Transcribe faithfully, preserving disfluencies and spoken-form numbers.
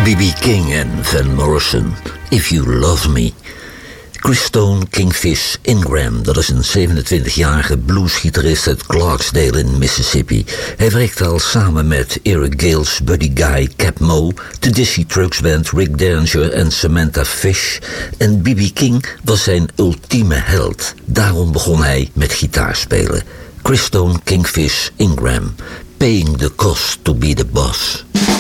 B B King en Van Morrison, If You Love Me. Chris Stone Kingfish Ingram, dat is een zevenentwintigjarige bluesgitarist uit Clarksdale in Mississippi. Hij werkte al samen met Eric Gales, Buddy Guy, Cap Moe, de Dizzy Trucks Band, Rick Derringer en Samantha Fish. En B B King was zijn ultieme held. Daarom begon hij met gitaarspelen. Chris Stone Kingfish Ingram, Paying the Cost to be the Boss.